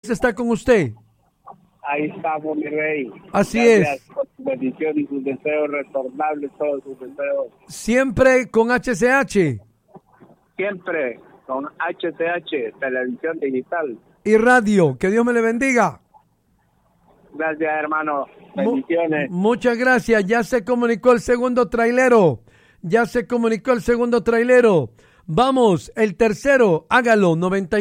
Dios está con usted. Ahí estamos, mi rey. Así Gracias es. por su bendición y sus deseos retornables, todos sus deseos. Siempre con HCH Siempre con HCH, Televisión Digital. y radio. Que Dios me le bendiga. Gracias, hermano. Bendiciones. Muchas gracias. Ya se comunicó el segundo trailero. Vamos, el tercero, hágalo,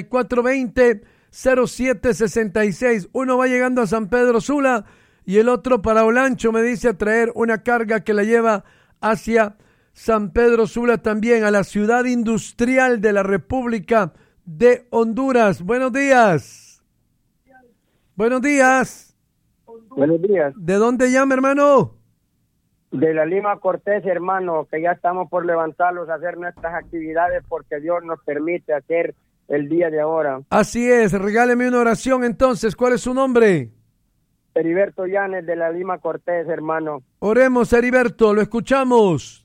9420-0766. Uno va llegando a San Pedro Sula y el otro para Olancho, me dice, a traer una carga que la lleva hacia San Pedro Sula también, a la ciudad industrial de la República de Honduras. Buenos días. Buenos días. Buenos días. ¿De dónde llama, hermano? De la Lima Cortés, hermano, que ya estamos por levantarlos a hacer nuestras actividades porque Dios nos permite hacer el día de ahora. Así es, regáleme una oración entonces. ¿Cuál es su nombre? Heriberto Llanes de la Lima Cortés, hermano. Oremos, Heriberto, lo escuchamos.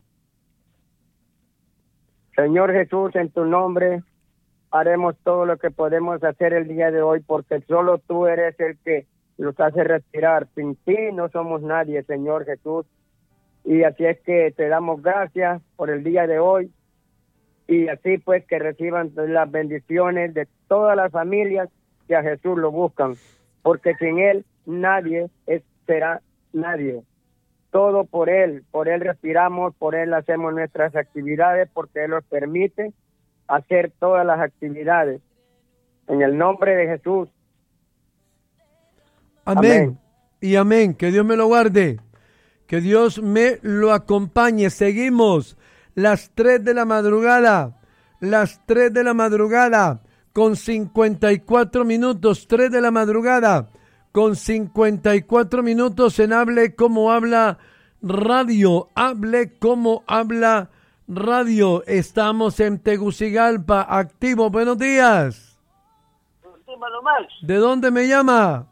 Señor Jesús, en tu nombre haremos todo lo que podemos hacer el día de hoy porque solo tú eres el que nos hace respirar. Sin ti no somos nadie, Señor Jesús. Y así es que te damos gracias por el día de hoy y así pues que reciban las bendiciones de todas las familias que a Jesús lo buscan, porque sin Él nadie será nadie. Todo por Él respiramos, por Él hacemos nuestras actividades, porque Él nos permite hacer todas las actividades. En el nombre de Jesús. Amén. Y amén. Que Dios me lo guarde. Que Dios me lo acompañe. Seguimos. Las 3 de la madrugada. Con 54 minutos. 3 de la madrugada. Con 54 minutos en Hable Como Habla Radio. Hable Como Habla Radio. Estamos en Tegucigalpa. Activo. Buenos días. ¿De dónde me llama?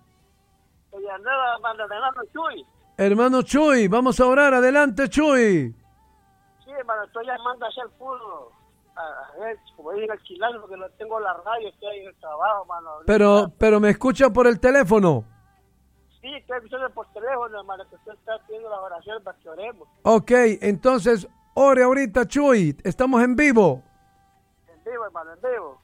Hermano Chuy, vamos a orar. Adelante, Chuy. Sí, hermano, estoy llamando a hacer puro. A ver, como digo el chilano, porque no tengo la radio, estoy en el trabajo, hermano. Pero me escucha por el teléfono. Sí, estoy escuchando por teléfono, hermano, que usted está pidiendo las oraciones para que oremos. Ok, entonces, ore ahorita, Chuy. Estamos en vivo. En vivo, hermano, en vivo.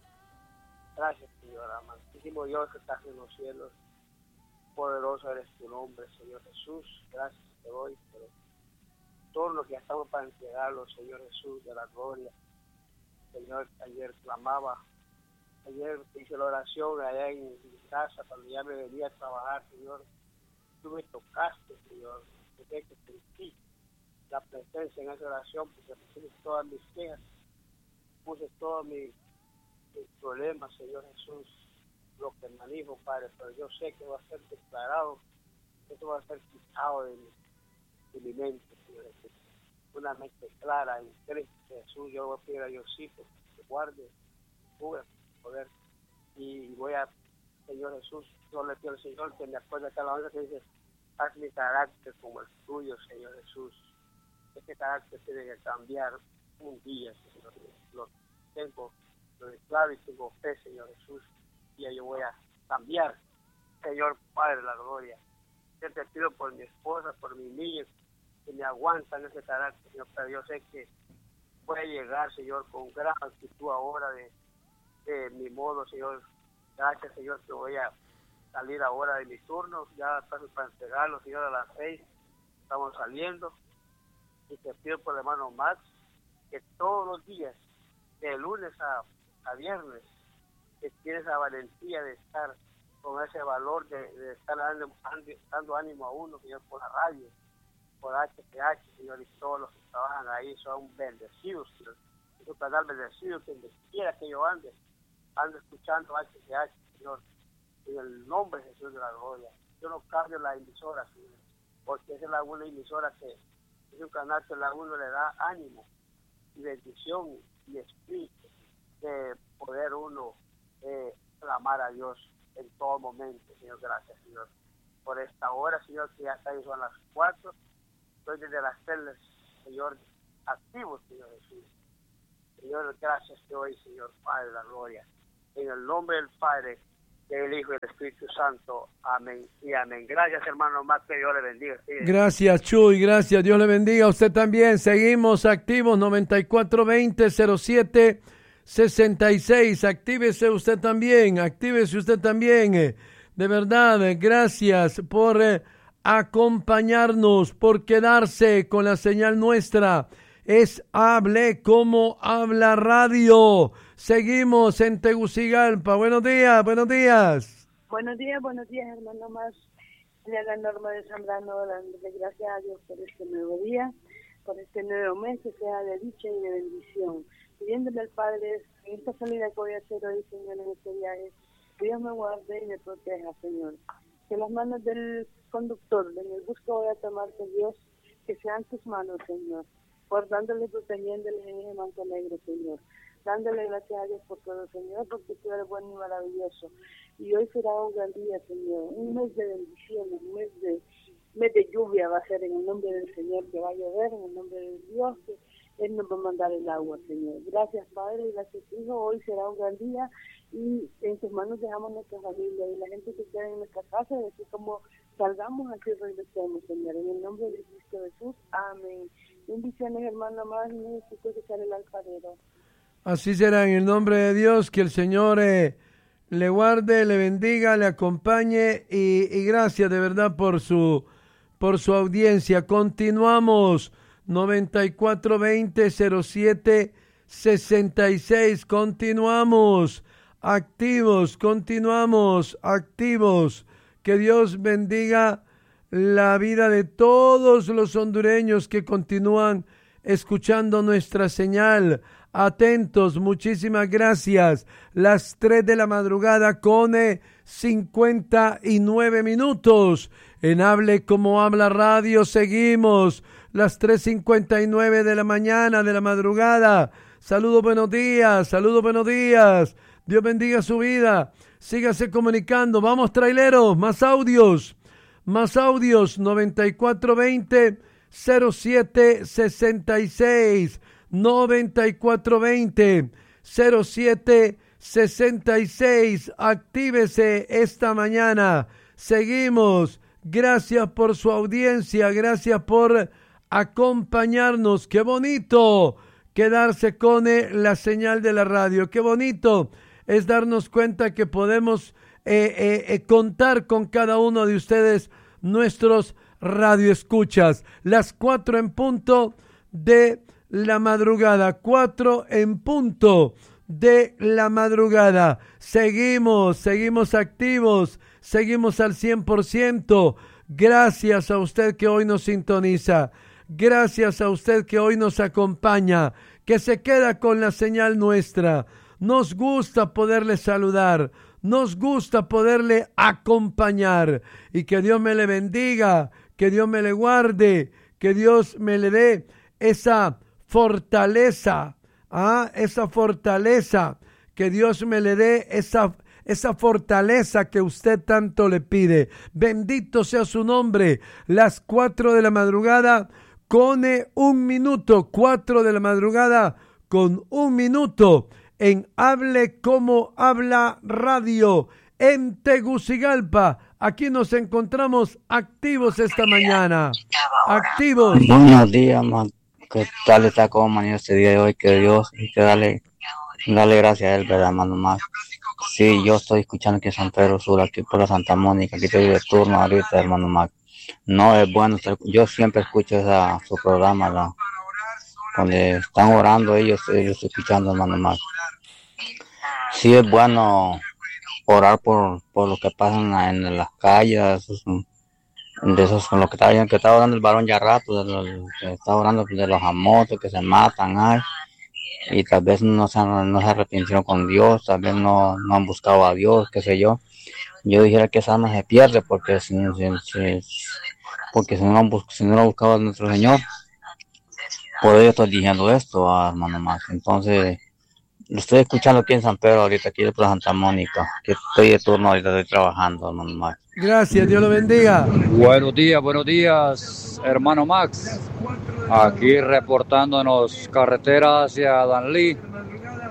Gracias, Señor, amantísimo Dios que estás en los cielos. Poderoso eres tu nombre, Señor Jesús. Gracias te doy por todo lo que estamos para entregarlo, Señor Jesús, de la gloria. Señor, ayer clamaba, ayer hice la oración allá en mi casa cuando ya me venía a trabajar, Señor. Tú me tocaste, Señor, porque que sentí la presencia en esa oración, porque puse todas mis quejas, puse todos mis problemas, Señor Jesús, lo que manejo, Padre, pero yo sé que va a ser declarado, esto va a ser quitado de mi mente, Señor Jesús. Una mente clara en Cristo Jesús. Yo voy a pedir a Diosito que guarde, cubra, poder, y voy a, Señor Jesús, yo le pido al Señor que me acuerde de cada alabanza que dice, haz mi carácter como el tuyo, Señor Jesús. Este carácter tiene que cambiar un día, Señor. Lo tengo, lo declaro y tengo fe, Señor Jesús. Y yo voy a cambiar, Señor Padre de la gloria. Yo te pido por mi esposa, por mis niños, que me aguantan ese carácter, Señor, pero yo sé que puede llegar, Señor, con gran actitud ahora de mi modo, Señor. Gracias, Señor, que voy a salir ahora de mi turno, ya estamos para entregarlo, Señor, a las 6, estamos saliendo, y te pido por el hermano Max, que todos los días, de lunes a viernes, que tiene esa valentía de estar con ese valor de estar dando ánimo a uno, Señor, por la radio, por HPH, Señor, y todos los que trabajan ahí son bendecidos, Señor. Es un canal bendecido, que donde quiera que yo ande escuchando HPH, Señor, en el nombre de Jesús de la gloria. Yo no cambio la emisora, Señor, porque esa es la una emisora que es un canal que a uno le da ánimo y bendición y espíritu de poder uno clamar a Dios en todo momento, Señor. Gracias, Señor, por esta hora, Señor, que ya está ahí, son las 4, estoy desde las 3, Señor, activo, Señor Jesús. Señor, gracias te doy, Señor Padre de la gloria, en el nombre del Padre, del Hijo y del Espíritu Santo. Amén y amén. Gracias, hermano Max, que Dios le bendiga. Sí. Gracias, Chuy, gracias. Dios le bendiga a usted también. Seguimos activos, 9420-07-66. Actívese usted también, actívese usted también. De verdad, gracias por acompañarnos, por quedarse con la señal nuestra. Es Hable Como Habla Radio. Seguimos en Tegucigalpa. Buenos días, buenos días. Buenos días, hermano más. Le haga Norma de Zambrano, dándole gracias a Dios por este nuevo día, por este nuevo mes que sea de dicha y de bendición. Pidiéndole al Padre, en esta salida que voy a hacer hoy, Señor, en este viaje, que Dios me guarde y me proteja, Señor. Que las manos del conductor, en el bus que voy a tomar, que Dios, que sean tus manos, Señor, guardándole y protegiéndole en ese manto negro, Señor. Dándole gracias a Dios por todo, Señor, porque tú eres bueno y maravilloso. Y hoy será un gran día, Señor, un mes de bendición, un mes de lluvia va a ser en el nombre del Señor, que va a llover en el nombre de Dios, que Él nos va a mandar el agua, Señor. Gracias, Padre, y gracias, Hijo. Hoy será un gran día y en tus manos dejamos nuestra familia y la gente que queda en nuestra casa, y así como salgamos, así regresemos, Señor. En el nombre de Cristo Jesús, amén. Bendiciones, hermano más, necesito que sea el alfarero. Así será, en el nombre de Dios, que el Señor le guarde, le bendiga, le acompañe y gracias de verdad por su audiencia. Continuamos, 9420-07-66, continuamos activos. Que Dios bendiga la vida de todos los hondureños que continúan escuchando nuestra señal. Atentos, muchísimas gracias. Las 3 de la madrugada con 59 minutos. En Hable Como Habla Radio seguimos. Las 3:59 de la mañana, de la madrugada. Saludos, buenos días. Dios bendiga su vida. Sígase comunicando. Vamos, traileros, más audios. 9420-07-66. 9420-07-66. Actívese esta mañana. Seguimos. Gracias por su audiencia. Gracias por acompañarnos. Qué bonito quedarse con la señal de la radio. Qué bonito es darnos cuenta que podemos contar con cada uno de ustedes, nuestros radioescuchas. Las 4 en punto de la madrugada. 4 en punto de la madrugada. Seguimos activos, seguimos al 100%. Gracias a usted que hoy nos sintoniza. Gracias a usted que hoy nos acompaña, que se queda con la señal nuestra. Nos gusta poderle saludar, nos gusta poderle acompañar. Y que Dios me le bendiga, que Dios me le guarde, que Dios me le dé esa fortaleza, que Dios me le dé esa fortaleza que usted tanto le pide. Bendito sea su nombre. Las 4 de la madrugada con 1 minuto, 4 de la madrugada con 1 minuto, en Hable Como Habla Radio, en Tegucigalpa. Aquí nos encontramos activos esta mañana. Activos. Buenos días, ¿qué tal está como mañana este día de hoy? Que Dios, y que dale gracias a Él, ¿verdad, hermano más? Sí, yo estoy escuchando aquí en San Pedro Sur, aquí por la Santa Mónica, aquí estoy de turno ahorita, hermano Mac. No es bueno, yo siempre escucho su programa, donde están orando ellos estoy escuchando, hermano Mac. Sí es bueno orar por lo que pasan en las calles, de esos con lo que estaba orando el varón ya rato, está orando de los amotes que se matan, y tal vez no se arrepintieron con Dios, tal vez no han buscado a Dios, qué sé yo. Yo dijera que esa alma se pierde porque si no lo buscaba nuestro Señor. Por ello estoy diciendo esto, hermano más. Entonces, lo estoy escuchando aquí en San Pedro ahorita, aquí por Santa Mónica, que estoy de turno ahorita, estoy trabajando, hermano Max. Gracias, Dios lo bendiga. Buenos días, hermano Max. Aquí reportándonos carretera hacia Danlí.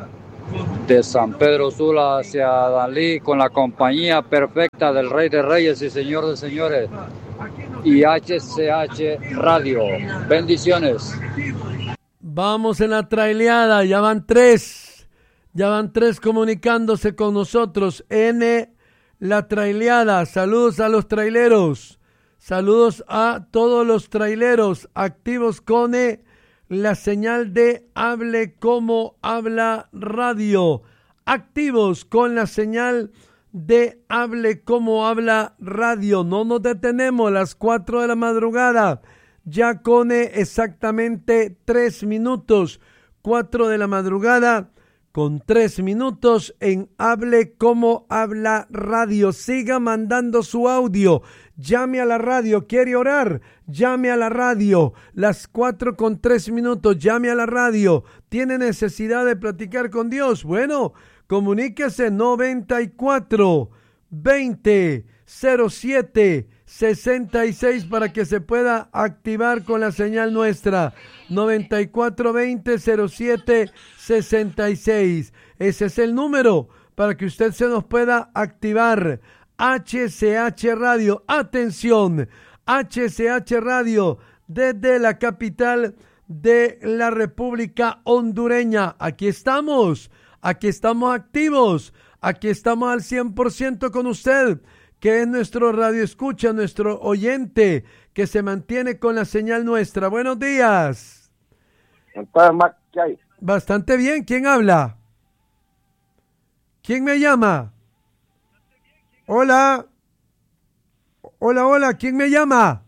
de San Pedro Sula hacia Dalí con la compañía perfecta del Rey de Reyes y Señor de Señores y HCH Radio. Bendiciones. Vamos en la traileada, ya van tres comunicándose con nosotros en la traileada. Saludos a los traileros, saludos a todos los traileros activos con la señal de Hable Como Habla Radio, activos con la señal de Hable Como Habla Radio. No nos detenemos, las 4 de la madrugada, ya con exactamente 3 minutos, 4 de la madrugada con 3 minutos en Hable Como Habla Radio. Siga mandando su audio, llame a la radio, quiere orar, llame a la radio, las 4 con 3 minutos, llame a la radio, tiene necesidad de platicar con Dios, bueno, comuníquese 94 20 07 66 para que se pueda activar con la señal nuestra. 94 20 07 66. Ese es el número para que usted se nos pueda activar. HCH Radio, atención, HCH Radio desde la capital de la República Hondureña. Aquí estamos activos, aquí estamos al 100% con usted, que es nuestro radio escucha, nuestro oyente, que se mantiene con la señal nuestra. Buenos días. ¿Qué hay? Bastante bien. ¿Quién habla? ¿Quién me llama? Hola. Hola. ¿Quién me llama?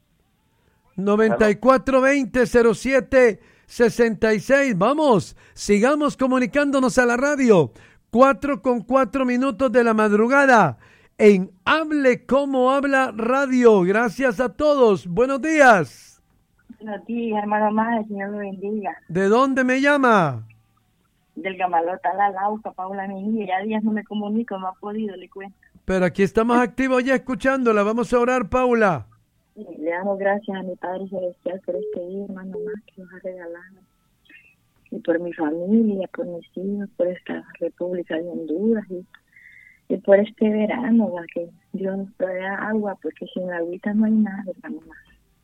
9420-0766. Vamos, sigamos comunicándonos a la radio. 4 con 4 minutos de la madrugada en Hable Como Habla Radio. Gracias a todos. Buenos días. Buenos días, hermano más, el Señor lo bendiga. ¿De dónde me llama? Del Gamalota, la Lauca, Paula Mejía. Ya días no me comunico, no ha podido, le cuento. Pero aquí estamos activos ya escuchándola. Vamos a orar, Paula. Le damos gracias a mi Padre Celestial por este día, hermano más, que nos ha regalado. Y por mi familia, por mis hijos, por esta República de Honduras y por este verano, ¿va? Que Dios nos provea agua, porque sin agüita no hay nada, hermano más.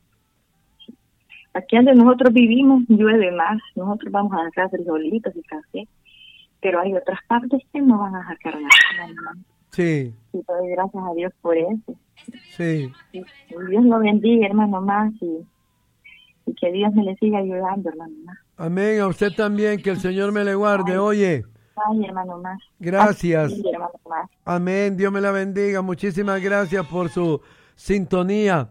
Aquí donde nosotros vivimos llueve más, nosotros vamos a sacar frijolitos y café, pero hay otras partes que no van a sacar nada, hermano. Sí. Y doy gracias a Dios por eso. Sí. Y Dios lo bendiga, hermano más, y que Dios me le siga ayudando, hermano más. Amén, a usted también, que el Señor me le guarde. Oye. Ay, hermano más. Gracias. Ay, hermano más. Amén, Dios me la bendiga. Muchísimas gracias por su sintonía.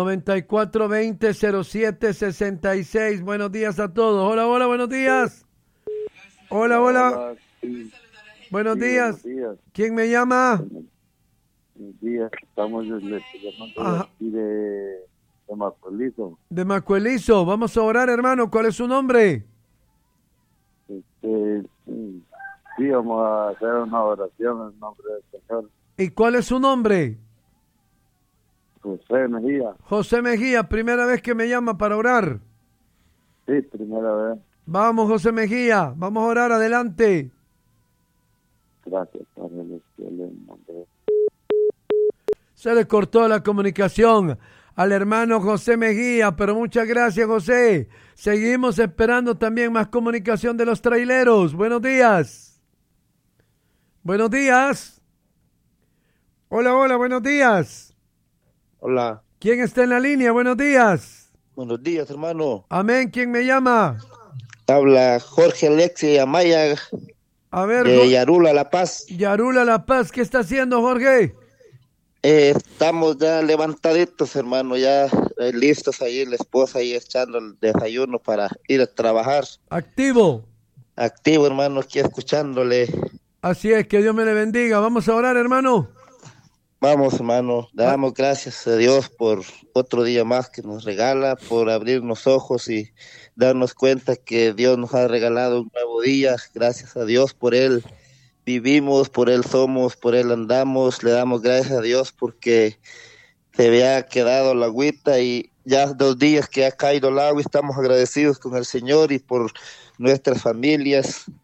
9420-0766. Buenos días a todos. Hola, buenos días. Hola. Sí. Buenos Sí, días. buenos días. ¿Quién me llama? Buenos días. Estamos llamando aquí de Macuelizo. De Macuelizo. Vamos a orar, hermano. ¿Cuál es su nombre? Sí, vamos a hacer una oración en nombre del Señor. ¿Y cuál es su nombre? José Mejía. José Mejía, primera vez que me llama para orar. Sí, primera vez. Vamos, José Mejía, vamos a orar, adelante. Gracias, Padre Celestial, en nombre de... Se le cortó la comunicación al hermano José Mejía, pero muchas gracias, José. Seguimos esperando también más comunicación de los traileros. Buenos días. Buenos días. Hola, buenos días. Hola. ¿Quién está en la línea? Buenos días. Buenos días, hermano. Amén. ¿Quién me llama? Habla Jorge Alexi Amaya. A ver, de Yarula, La Paz. Yarula, La Paz. ¿Qué está haciendo, Jorge? Estamos ya levantaditos, hermano, ya listos ahí, la esposa ahí echando el desayuno para ir a trabajar. Activo, hermano, aquí escuchándole. Así es, que Dios me le bendiga. Vamos a orar, hermano. Vamos, hermano, damos gracias a Dios por otro día más que nos regala, por abrirnos ojos y darnos cuenta que Dios nos ha regalado un nuevo día. Gracias a Dios por Él vivimos, por Él somos, por Él andamos. Le damos gracias a Dios porque se había quedado la agüita y ya 2 días que ha caído el agua, estamos agradecidos con el Señor y por nuestras familias.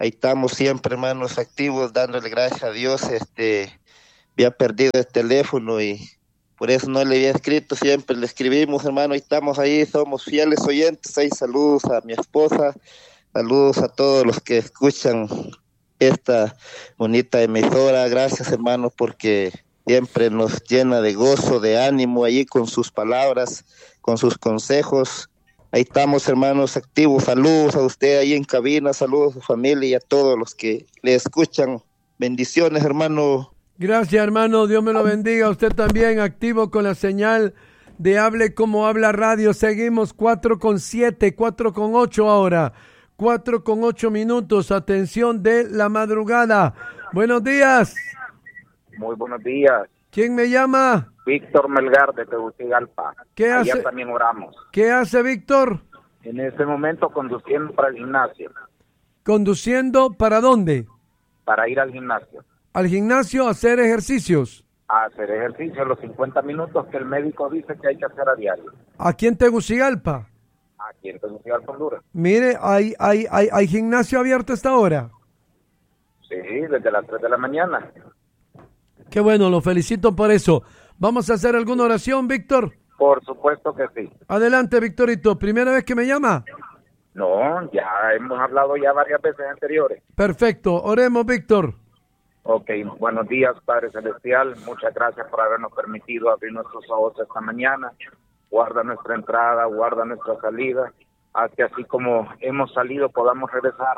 Ahí estamos siempre, hermanos, activos, dándole gracias a Dios. Había perdido el teléfono y por eso no le había escrito, siempre le escribimos, hermano, y estamos ahí, somos fieles oyentes. Ahí saludos a mi esposa, saludos a todos los que escuchan esta bonita emisora. Gracias, hermano, porque siempre nos llena de gozo, de ánimo allí con sus palabras, con sus consejos. Ahí estamos, hermanos, activos. Saludos a usted ahí en cabina, saludos a su familia y a todos los que le escuchan. Bendiciones, hermano. Gracias, hermano. Dios me lo bendiga. Usted también activo con la señal de Hable Como Habla Radio. Seguimos 4:07, 4:08 ahora. 4:08 minutos. Atención de la madrugada. Buenos días. Muy buenos días. ¿Quién me llama? Víctor Melgar de Tegucigalpa. ¿Qué hace? Ayer también oramos. ¿Qué hace, Víctor? En este momento conduciendo para el gimnasio. ¿Conduciendo para dónde? Para ir al gimnasio. ¿Al gimnasio a hacer ejercicios? A hacer ejercicio los 50 minutos que el médico dice que hay que hacer a diario. ¿Aquí en Tegucigalpa? Aquí en Tegucigalpa, Honduras. Mire, ¿hay gimnasio abierto a esta hora? Sí, desde las 3 de la mañana. Qué bueno, lo felicito por eso. ¿Vamos a hacer alguna oración, Víctor? Por supuesto que sí. Adelante, Víctorito. ¿Primera vez que me llama? No, ya hemos hablado ya varias veces anteriores. Perfecto. Oremos, Víctor. Ok, buenos días, Padre Celestial. Muchas gracias por habernos permitido abrir nuestros ojos esta mañana. Guarda nuestra entrada, guarda nuestra salida. Haz que así como hemos salido podamos regresar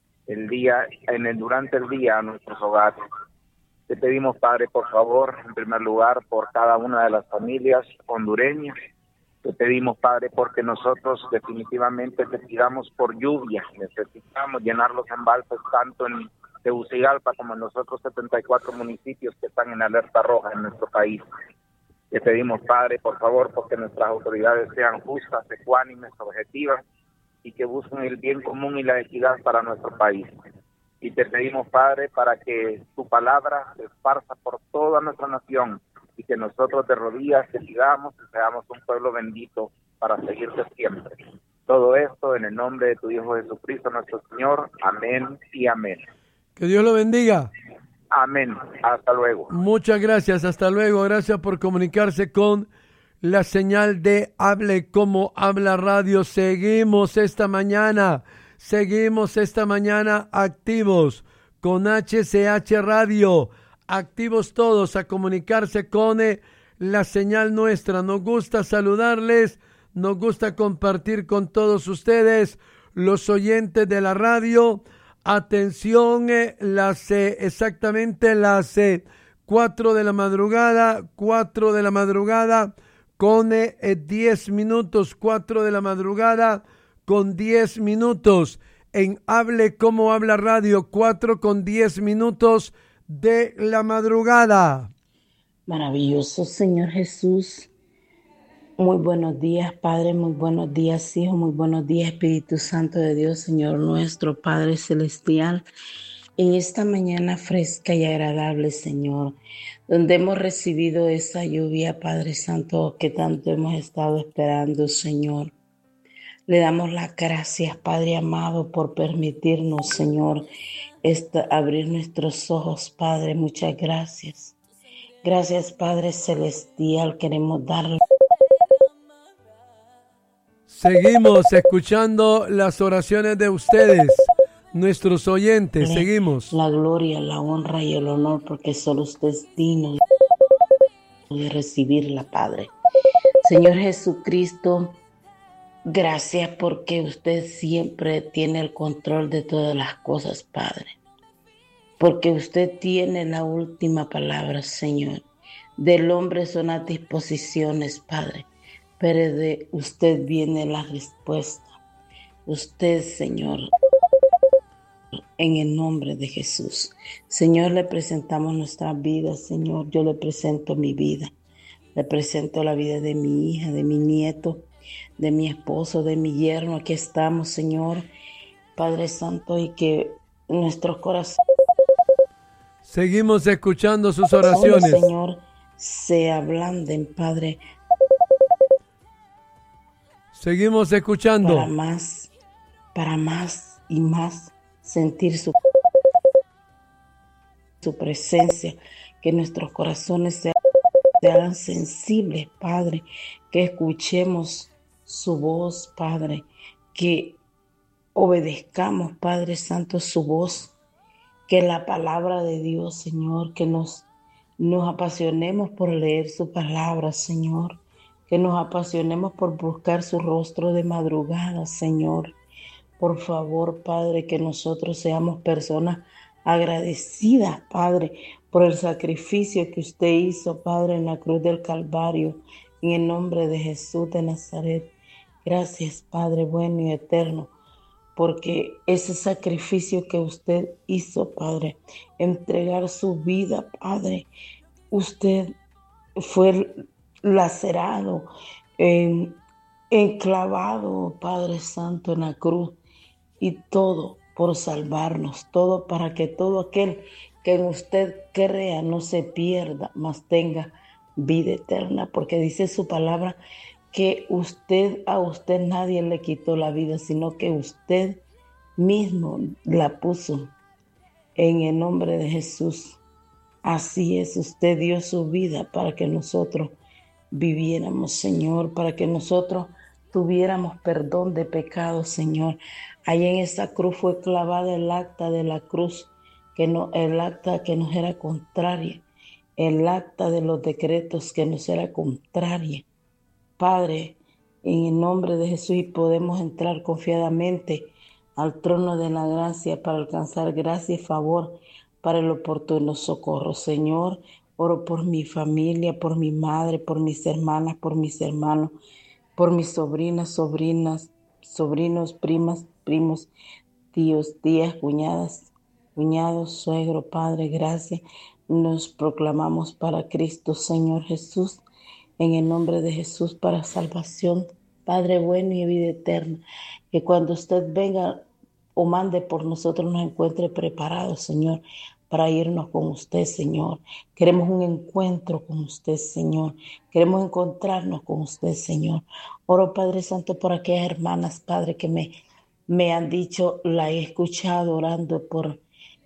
durante el día a nuestros hogares. Te pedimos, Padre, por favor, en primer lugar, por cada una de las familias hondureñas. Te pedimos, Padre, porque nosotros definitivamente te pidamos por lluvia. Necesitamos llenar los embalses tanto en Tegucigalpa como en los otros 74 municipios que están en alerta roja en nuestro país. Te pedimos, Padre, por favor, porque nuestras autoridades sean justas, ecuánimes, objetivas y que busquen el bien común y la equidad para nuestro país. Y te pedimos, Padre, para que tu palabra se esparza por toda nuestra nación y que nosotros de rodillas te pidamos y seamos un pueblo bendito para seguirte siempre. Todo esto en el nombre de tu Hijo Jesucristo, nuestro Señor. Amén y amén. Que Dios lo bendiga. Amén. Hasta luego. Muchas gracias. Hasta luego. Gracias por comunicarse con la señal de Hable Como Habla Radio. Seguimos esta mañana activos con HCH Radio. Activos todos a comunicarse con la señal nuestra. Nos gusta saludarles, nos gusta compartir con todos ustedes, los oyentes de la radio. Atención, exactamente las 4 de la madrugada con 10 minutos, 4 de la madrugada con 10 minutos en Hable Como Habla Radio, 4:10 de la madrugada. Maravilloso Señor Jesús. Muy buenos días, Padre, muy buenos días, Hijo, muy buenos días, Espíritu Santo de Dios, Señor nuestro, Padre Celestial. En esta mañana fresca y agradable, Señor, donde hemos recibido esa lluvia, Padre Santo, que tanto hemos estado esperando, Señor. Le damos las gracias, Padre amado, por permitirnos, Señor, abrir nuestros ojos, Padre. Muchas gracias. Gracias, Padre Celestial. Queremos darle. Seguimos escuchando las oraciones de ustedes, nuestros oyentes. Seguimos. La gloria, la honra y el honor, porque solo usted es digno de recibirla, Padre. Señor Jesucristo, gracias porque usted siempre tiene el control de todas las cosas, Padre. Porque usted tiene la última palabra, Señor. Del hombre son las disposiciones, Padre, pero de usted viene la respuesta. Usted, Señor, en el nombre de Jesús. Señor, le presentamos nuestras vidas, Señor. Yo le presento mi vida. Le presento la vida de mi hija, de mi nieto, de mi esposo, de mi yerno. Aquí estamos, Señor, Padre Santo, y que nuestros corazones... Seguimos escuchando sus oraciones. Señor, se ablanden, Padre. Seguimos escuchando. Para más y más, sentir su presencia, que nuestros corazones sean sensibles, Padre, que escuchemos su voz, Padre, que obedezcamos, Padre Santo, su voz, que la palabra de Dios, Señor, que nos apasionemos por leer su palabra, Señor, que nos apasionemos por buscar su rostro de madrugada, Señor. Por favor, Padre, que nosotros seamos personas agradecidas, Padre, por el sacrificio que usted hizo, Padre, en la cruz del Calvario, en el nombre de Jesús de Nazaret. Gracias, Padre bueno y eterno, porque ese sacrificio que usted hizo, Padre, entregar su vida, Padre, usted fue lacerado, enclavado, Padre Santo, en la cruz, y todo por salvarnos, todo para que todo aquel que en usted crea no se pierda, mas tenga vida eterna, porque dice su palabra que a usted nadie le quitó la vida, sino que usted mismo la puso en el nombre de Jesús. Así es, usted dio su vida para que nosotros viviéramos, Señor, para que nosotros tuviéramos perdón de pecados, Señor. Ahí en esa cruz fue clavada el acta de la cruz, el acta que nos era contraria, el acta de los decretos que nos era contraria. Padre, en el nombre de Jesús, podemos entrar confiadamente al trono de la gracia para alcanzar gracia y favor para el oportuno socorro. Señor, oro por mi familia, por mi madre, por mis hermanas, por mis hermanos, por mis sobrinas, sobrinos, primas, primos, tíos, tías, cuñadas, cuñados, suegro, Padre, gracias. Nos proclamamos para Cristo, Señor Jesús, en el nombre de Jesús, para salvación, Padre bueno y vida eterna. Que cuando usted venga o mande por nosotros, nos encuentre preparados, Señor, para irnos con usted, Señor. Queremos un encuentro con usted, Señor. Queremos encontrarnos con usted, Señor. Oro, Padre Santo, por aquellas hermanas, Padre, que me han dicho, la he escuchado orando por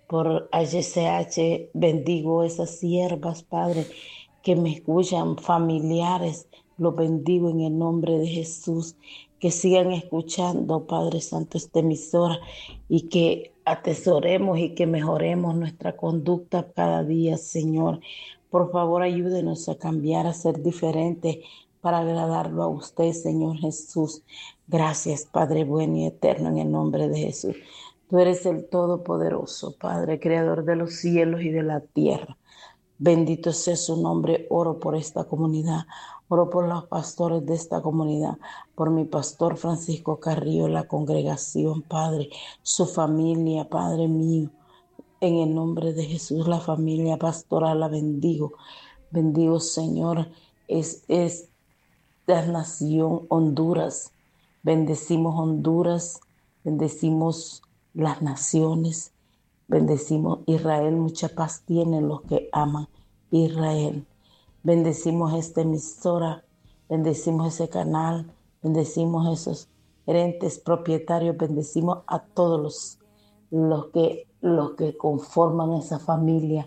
HCH. Bendigo esas siervas, Padre, que me escuchan, familiares. Los bendigo en el nombre de Jesús. Que sigan escuchando, Padre Santo, esta emisora, y que atesoremos y que mejoremos nuestra conducta cada día, Señor. Por favor, ayúdenos a cambiar, a ser diferentes para agradarlo a usted, Señor Jesús. Gracias, Padre bueno y eterno, en el nombre de Jesús. Tú eres el Todopoderoso, Padre, Creador de los cielos y de la tierra. Bendito sea su nombre. Oro por esta comunidad. Oro por los pastores de esta comunidad, por mi pastor Francisco Carrillo, la congregación, Padre, su familia, Padre mío. En el nombre de Jesús, la familia pastoral la bendigo. Bendigo, Señor, es la nación Honduras. Bendecimos Honduras, bendecimos las naciones, bendecimos Israel. Mucha paz tienen los que aman Israel. Bendecimos esta emisora, bendecimos ese canal, bendecimos esos gerentes, propietarios, bendecimos a todos los que conforman esa familia.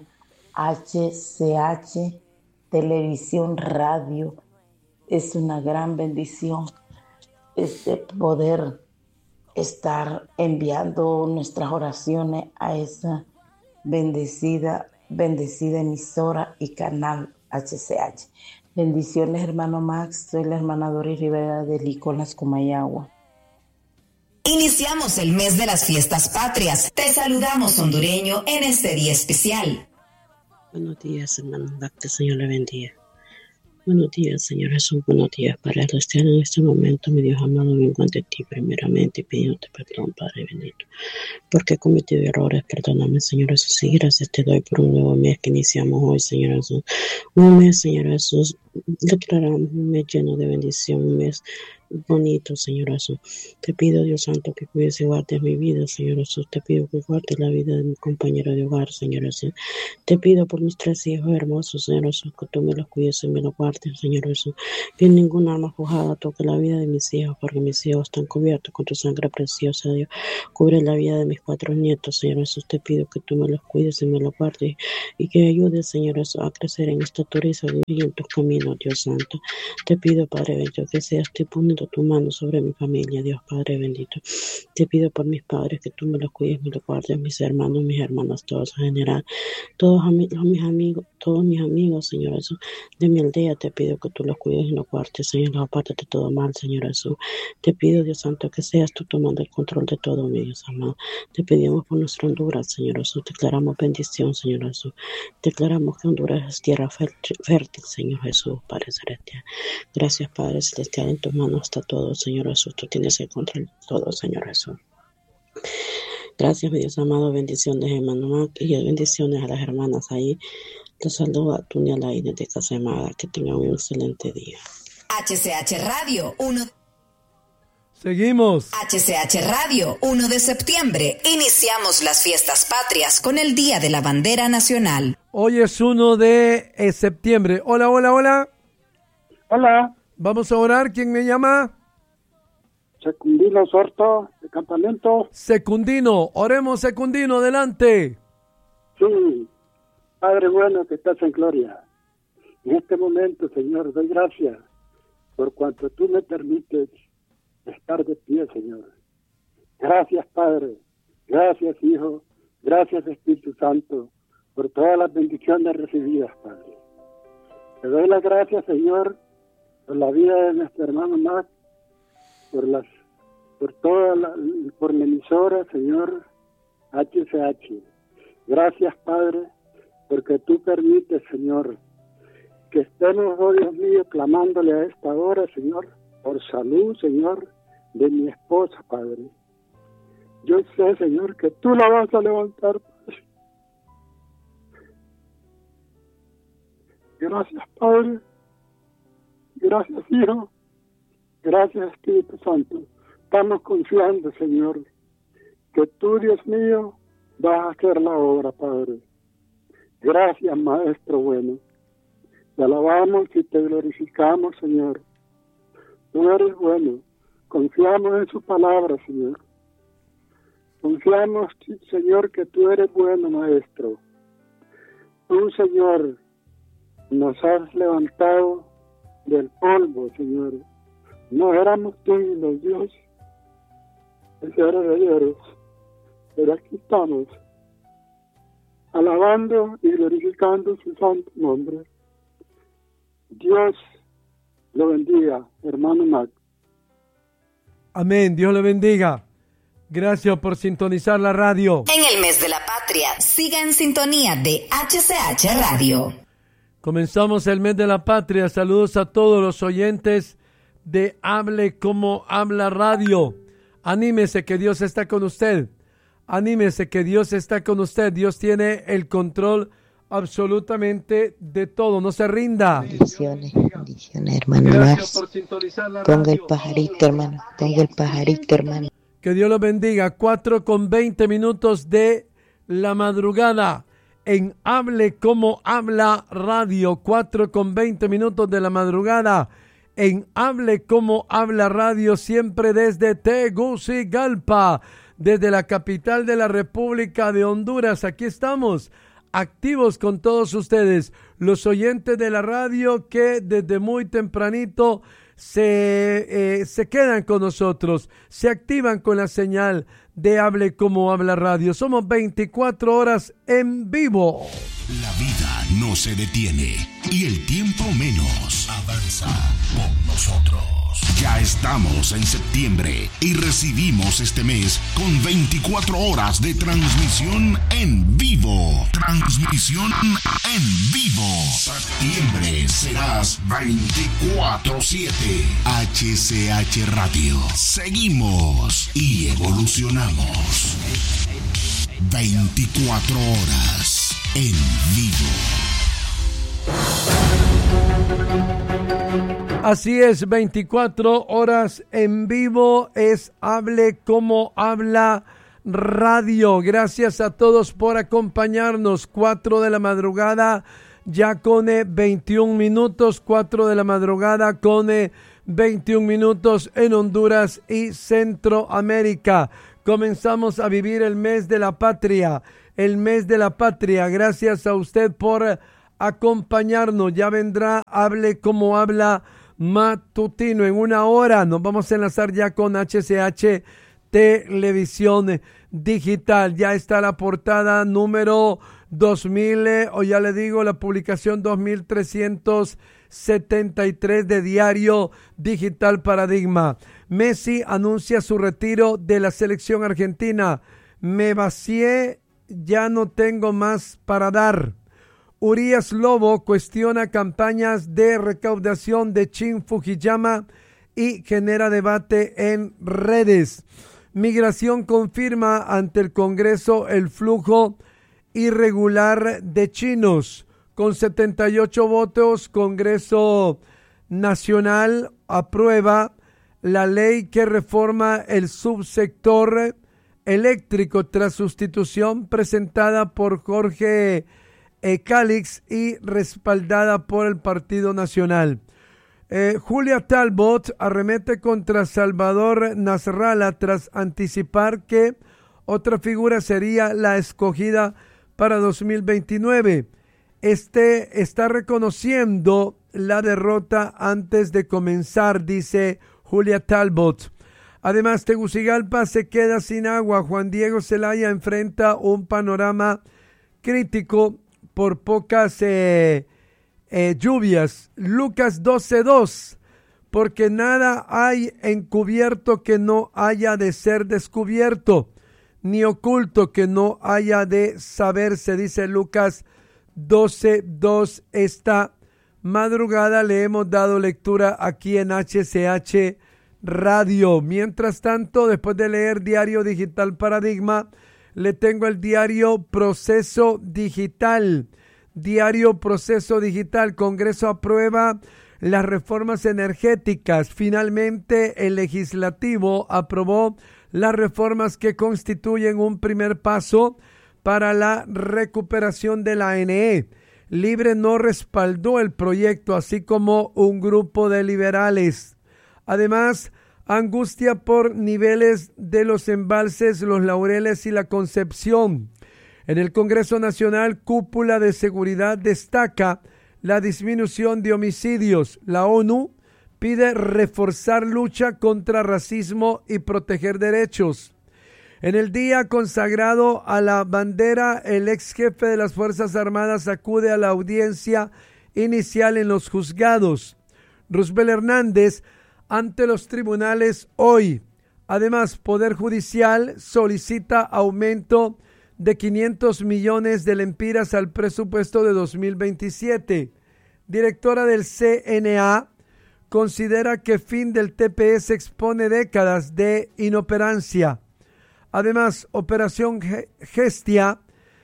HCH, televisión, radio, es una gran bendición poder estar enviando nuestras oraciones a esa bendecida emisora y canal HCH. Bendiciones, hermano Max. Soy la hermana Doris Rivera de Liconas, Comayagua. Iniciamos el mes de las fiestas patrias. Te saludamos, hondureño, en este día especial. Buenos días, hermano. Que el Señor le bendiga. Buenos días, Señor Jesús. Buenos días, Padre celestial. En este momento, mi Dios amado, vengo ante ti primeramente pidiéndote perdón, Padre bendito, porque he cometido errores. Perdóname, Señor Jesús. Y gracias te doy por un nuevo mes que iniciamos hoy, Señor Jesús. Un mes, Señor Jesús, declaramos un mes lleno de bendición, un mes bonito, Señor Jesús. Te pido, Dios Santo, que cuides y guardes mi vida, Señor Jesús. Te pido que guardes la vida de mi compañero de hogar, Señor Jesús. Te pido por mis 3 hijos hermosos, Señor Jesús, que tú me los cuides y me los guardes, Señor Jesús. Que ninguna arma forjada toque la vida de mis hijos, porque mis hijos están cubiertos con tu sangre preciosa, Dios. Cubre la vida de mis 4 nietos, Señor Jesús. Te pido que tú me los cuides y me los guardes y que ayudes, Señor Jesús, a crecer en estatura y sabiduría en tus caminos, Dios Santo. Te pido, Padre bendito, que seas tú poniendo tu mano sobre mi familia, Dios Padre bendito. Te pido por mis padres que tú me los cuides, me los guardes, mis hermanos, mis hermanas, todos en general, todos mis amigos, Señor Jesús, de mi aldea. Te pido que tú los cuides y los guardes, Señor, los apartes de todo mal, Señor Jesús. Te pido, Dios Santo, que seas tú tomando el control de todo, mi Dios amado. Te pedimos por nuestra Honduras, Señor Jesús. Declaramos bendición, Señor Jesús. Declaramos que Honduras es tierra fértil, Señor Jesús, Padre celestial. Gracias, Padre celestial, en tus manos está todo, Señor Jesús. Tú tienes el control de todo, Señor Jesús. Gracias, mi Dios amado. Bendiciones, hermano, y bendiciones a las hermanas ahí. Te saludo a tu y a la Inés de Casemada. Que tengan un excelente día. HCH Radio 1. Seguimos. HCH Radio 1 de septiembre. Iniciamos las fiestas patrias con el Día de la Bandera Nacional. Hoy es 1 de septiembre. Hola, hola, hola. Hola. Vamos a orar. ¿Quién me llama? Secundino Sorto, de Campamento. Secundino. Oremos, Secundino. Adelante. Sí. Padre bueno que estás en gloria. En este momento, Señor, doy gracias por cuanto tú me permites estar de pie, Señor. Gracias, Padre. Gracias, Hijo. Gracias, Espíritu Santo, por todas las bendiciones recibidas, Padre. Te doy las gracias, Señor, por la vida de nuestro hermano Mac, por mi emisora, Señor, HCH. Gracias, Padre, porque tú permites, Señor, que estemos, oh Dios mío, clamándole a esta hora, Señor, por salud, Señor, de mi esposa, Padre. Yo sé, Señor, que tú la vas a levantar, Padre. Gracias, Padre. Gracias, Hijo. Gracias, Espíritu Santo. Estamos confiando, Señor, que tú, Dios mío, vas a hacer la obra, Padre. Gracias, Maestro bueno. Te alabamos y te glorificamos, Señor. Tú eres bueno. Confiamos en su palabra, Señor. Confiamos, Señor, que tú eres bueno, Maestro. Tú, Señor, nos has levantado del polvo, Señor. No éramos dignos, Dios, de ser herederos, pero aquí estamos, alabando y glorificando su santo nombre. Dios lo bendiga, hermano Mac. Amén, Dios le bendiga. Gracias por sintonizar la radio. En el mes de la patria, siga en sintonía de HCH Radio. Comenzamos el mes de la patria. Saludos a todos los oyentes de Hable Como Habla Radio. Anímese que Dios está con usted. Anímese que Dios está con usted. Dios tiene el control absolutamente de todo. No se rinda. Bendiciones, hermano. Gracias por sintonizar la radio. Ponga el pajarito, hermano. Ponga el pajarito, hermano. Que Dios los bendiga. 4:20 de la madrugada en Hable Como Habla Radio. 4:20 de la madrugada en Hable Como Habla Radio, siempre desde Tegucigalpa, desde la capital de la República de Honduras. Aquí estamos, activos con todos ustedes, los oyentes de la radio que desde muy tempranito se quedan con nosotros, se activan con la señal de Hable Como Habla Radio. Somos 24 horas en vivo. La vida no se detiene y el tiempo menos. Avanza con nosotros. Ya estamos en septiembre y recibimos este mes con 24 horas de transmisión en vivo. Transmisión en vivo. Septiembre serás 24/7. HCH Radio. Seguimos y evolucionamos. 24 horas en vivo. Así es, 24 horas en vivo es Hable Como Habla Radio. Gracias a todos por acompañarnos. 4 de la madrugada ya con 21 minutos. 4 de la madrugada con 21 minutos en Honduras y Centroamérica. Comenzamos a vivir el mes de la patria. El mes de la patria. Gracias a usted por acompañarnos. Ya vendrá Hable Como Habla matutino. En una hora nos vamos a enlazar ya con HCH Televisión Digital. Ya está la portada número 2000, o ya le digo, la publicación 2373 de Diario Digital Paradigma. Messi anuncia su retiro de la selección argentina. Me vacié, ya no tengo más para dar. Urias Lobo cuestiona campañas de recaudación de Shin Fujiyama y genera debate en redes. Migración confirma ante el Congreso el flujo irregular de chinos. Con 78 votos, Congreso Nacional aprueba la ley que reforma el subsector eléctrico tras sustitución presentada por Jorge Calix y respaldada por el Partido Nacional. Julia Talbot arremete contra Salvador Nasralla tras anticipar que otra figura sería la escogida para 2029. Está reconociendo la derrota antes de comenzar, dice Julia Talbot. Además, Tegucigalpa se queda sin agua. Juan Diego Zelaya enfrenta un panorama crítico por pocas lluvias. Lucas 12:2, porque nada hay encubierto que no haya de ser descubierto, ni oculto que no haya de saberse, dice Lucas 12:2. Esta madrugada le hemos dado lectura aquí en HCH Radio. Mientras tanto, después de leer Diario Digital Paradigma, le tengo el diario Proceso Digital. Diario Proceso Digital. Congreso aprueba las reformas energéticas. Finalmente, el legislativo aprobó las reformas que constituyen un primer paso para la recuperación de la ANE. Libre no respaldó el proyecto, así como un grupo de liberales. Además, angustia por niveles de los embalses Los Laureles y La Concepción. En el Congreso Nacional, cúpula de seguridad destaca la disminución de homicidios. La ONU pide reforzar lucha contra racismo y proteger derechos. En el día consagrado a la bandera, el ex jefe de las Fuerzas Armadas acude a la audiencia inicial en los juzgados. Roosevelt Hernández ante los tribunales hoy. Además, Poder Judicial solicita aumento de 500 millones de lempiras al presupuesto de 2027. Directora del CNA considera que fin del TPS expone décadas de inoperancia. Además, Operación Gestia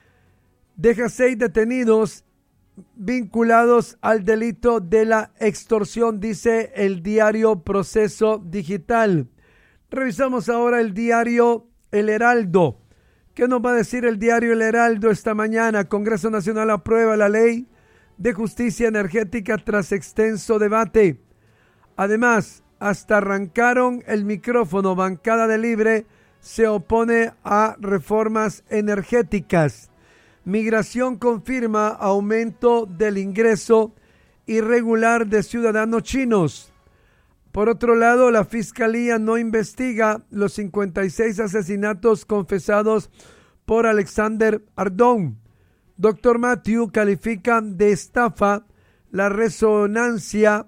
deja 6 detenidos vinculados al delito de la extorsión, dice el diario Proceso Digital. Revisamos ahora el diario El Heraldo. ¿Qué nos va a decir el diario El Heraldo esta mañana? Congreso Nacional aprueba la ley de justicia energética tras extenso debate. Además, hasta arrancaron el micrófono. Bancada de Libre se opone a reformas energéticas. Migración confirma aumento del ingreso irregular de ciudadanos chinos. Por otro lado, la Fiscalía no investiga los 56 asesinatos confesados por Alexander Ardón. Dr. Matthew califica de estafa la resonancia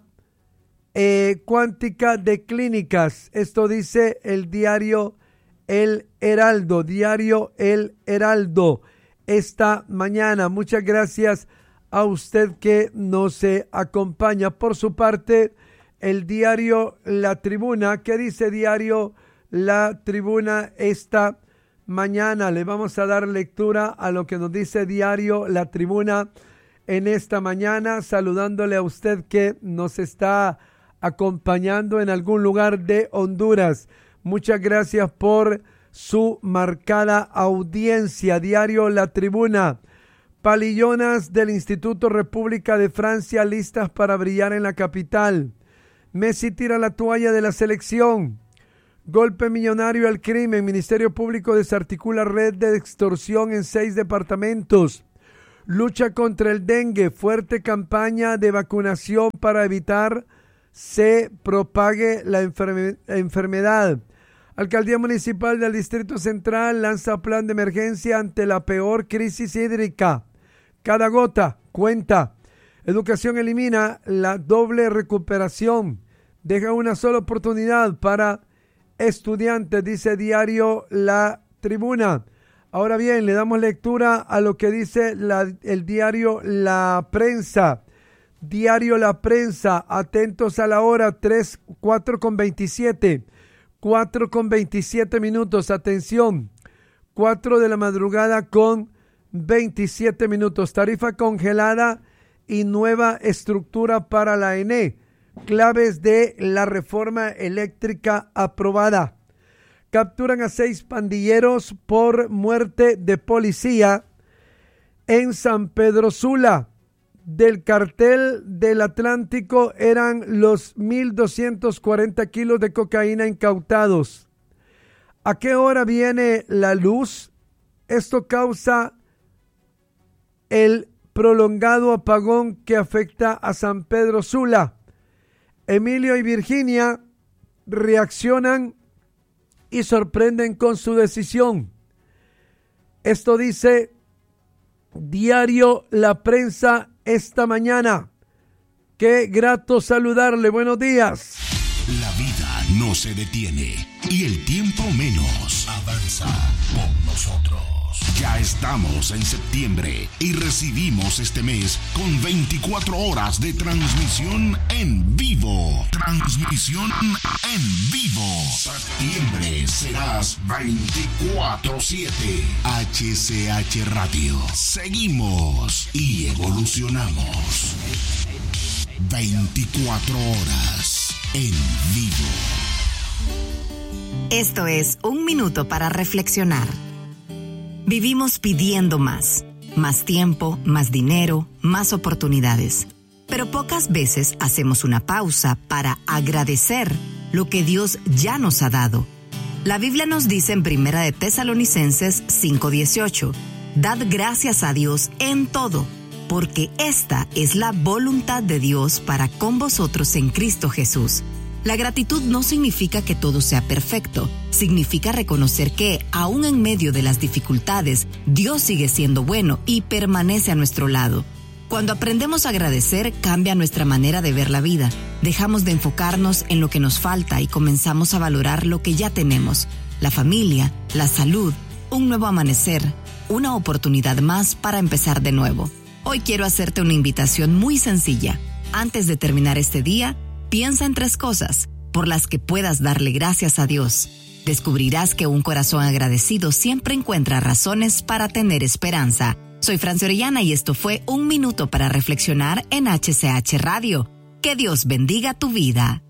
cuántica de clínicas. Esto dice el diario El Heraldo. Diario El Heraldo. Esta mañana. Muchas gracias a usted que nos acompaña. Por su parte, el diario La Tribuna. ¿Qué dice diario La Tribuna esta mañana? Le vamos a dar lectura a lo que nos dice diario La Tribuna en esta mañana, saludándole a usted que nos está acompañando en algún lugar de Honduras. Muchas gracias por su marcada audiencia. Diario La Tribuna. Palillonas del Instituto República de Francia listas para brillar en la capital. Messi tira la toalla de la selección. Golpe millonario al crimen. Ministerio Público desarticula red de extorsión en 6 departamentos. Lucha contra el dengue. Fuerte campaña de vacunación para evitar se propague la enfermedad. Alcaldía Municipal del Distrito Central lanza plan de emergencia ante la peor crisis hídrica. Cada gota cuenta. Educación elimina la doble recuperación. Deja una sola oportunidad para estudiantes, dice Diario La Tribuna. Ahora bien, le damos lectura a lo que dice el diario La Prensa. Diario La Prensa, atentos a la hora, 4:27. 4:27 minutos, atención. 4 de la madrugada con 27 minutos. Tarifa congelada y nueva estructura para la ENE. Claves de la reforma eléctrica aprobada. Capturan a 6 pandilleros por muerte de policía en San Pedro Sula. Del cartel del Atlántico eran los 1.240 kilos de cocaína incautados. ¿A qué hora viene la luz? Esto causa el prolongado apagón que afecta a San Pedro Sula. Emilio y Virginia reaccionan y sorprenden con su decisión. Esto dice Diario La Prensa esta mañana. Qué grato saludarle. Buenos días. La vida no se detiene y el tiempo menos. Avanza con nosotros. Ya estamos en septiembre y recibimos este mes con 24 horas de transmisión en vivo. Transmisión en vivo. Septiembre serás 24/7. HCH Radio. Seguimos y evolucionamos. 24 horas en vivo. Esto es Un Minuto para Reflexionar. Vivimos pidiendo más tiempo, más dinero, más oportunidades. Pero pocas veces hacemos una pausa para agradecer lo que Dios ya nos ha dado. La Biblia nos dice en 1 de Tesalonicenses 5:18, dad gracias a Dios en todo, porque esta es la voluntad de Dios para con vosotros en Cristo Jesús. La gratitud no significa que todo sea perfecto, significa reconocer que, aún en medio de las dificultades, Dios sigue siendo bueno y permanece a nuestro lado. Cuando aprendemos a agradecer, cambia nuestra manera de ver la vida. Dejamos de enfocarnos en lo que nos falta y comenzamos a valorar lo que ya tenemos: la familia, la salud, un nuevo amanecer, una oportunidad más para empezar de nuevo. Hoy quiero hacerte una invitación muy sencilla. Antes de terminar este día, piensa en 3 cosas por las que puedas darle gracias a Dios. Descubrirás que un corazón agradecido siempre encuentra razones para tener esperanza. Soy Francia Orellana y esto fue Un Minuto para Reflexionar en HCH Radio. Que Dios bendiga tu vida.